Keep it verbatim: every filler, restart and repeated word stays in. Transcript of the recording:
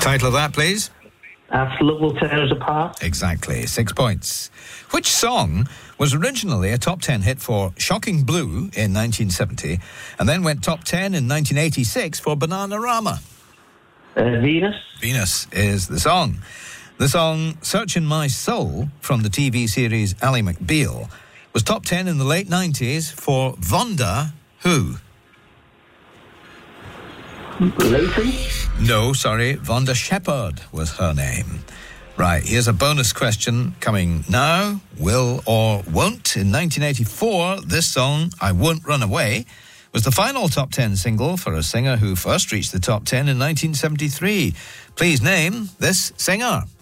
Title of that, please? After Love Will Tear Us Apart. Exactly, six points. Which song was originally a top ten hit for Shocking Blue in nineteen seventy and then went top ten in nineteen eighty-six for Bananarama? Uh, Venus. Venus is the song. The song Searching My Soul from the T V series Ally McBeal was top ten in the late nineties for Vonda who? Leighton? No, sorry, Vonda Shepard was her name. Right, here's a bonus question coming now. Will or won't? In nineteen eighty-four, this song, I Won't Run Away, was the final top ten single for a singer who first reached the top ten in nineteen seventy-three. Please name this singer.